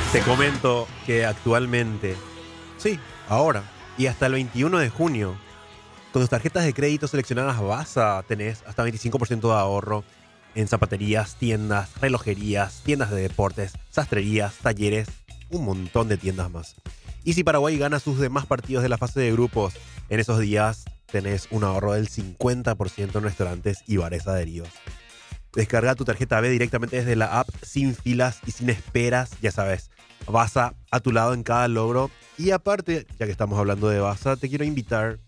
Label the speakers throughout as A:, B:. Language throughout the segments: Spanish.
A: Te comento que actualmente, sí, ahora, y hasta el 21 de junio, con tus tarjetas de crédito seleccionadas tenés hasta 25% de ahorro en zapaterías, tiendas, relojerías, tiendas de deportes, sastrerías, talleres, un montón de tiendas más. Y si Paraguay gana sus demás partidos de la fase de grupos, en esos días tenés un ahorro del 50% en restaurantes y bares adheridos. Descarga tu tarjeta B directamente desde la app, sin filas y sin esperas, ya sabes. Baza a tu lado en cada logro. Y aparte, ya que estamos hablando de Baza, te quiero invitar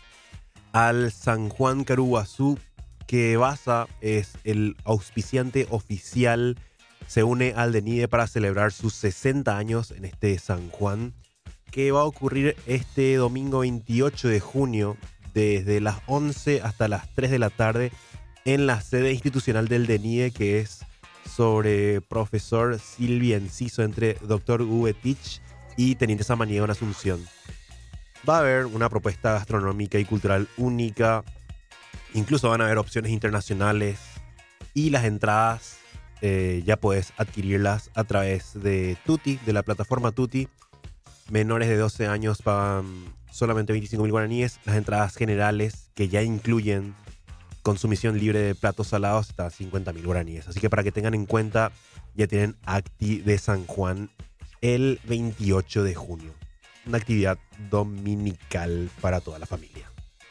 A: al San Juan Caruguazú, que Baza es el auspiciante oficial. Se une al DENIDE para celebrar sus 60 años en este San Juan, que va a ocurrir este domingo 28 de junio, desde las 11 hasta las 3 de la tarde, en la sede institucional del DENIDE, que es sobre Profesor Silvia Enciso, entre Dr. Uwe Tich y Teniente Samaniego en Asunción. Va a haber una propuesta gastronómica y cultural única, incluso van a haber opciones internacionales, y las entradas ya puedes adquirirlas a través de Tuti, de la plataforma Tuti. Menores de 12 años pagan solamente 25.000 guaraníes. Las entradas generales, que ya incluyen consumición libre de platos salados, hasta 50.000 guaraníes. Así que para que tengan en cuenta, ya tienen Acti de San Juan el 28 de junio. Una actividad dominical para toda la familia.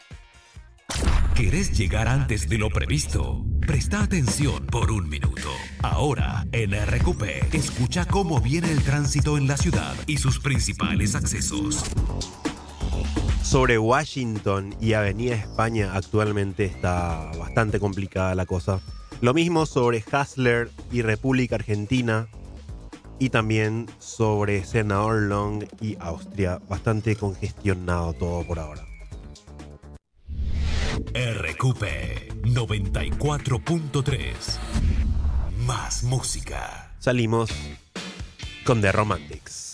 B: ¿Querés llegar antes de lo previsto? Presta atención por un minuto. Ahora, en RQP, escucha cómo viene el tránsito en la ciudad y sus principales accesos.
A: Sobre Washington y Avenida España actualmente está bastante complicada la cosa. Lo mismo sobre Hasler y República Argentina. Y también sobre Senador Long y Austria. Bastante congestionado todo por ahora.
B: RQP 94.3. Más música.
A: Salimos con The Romantics.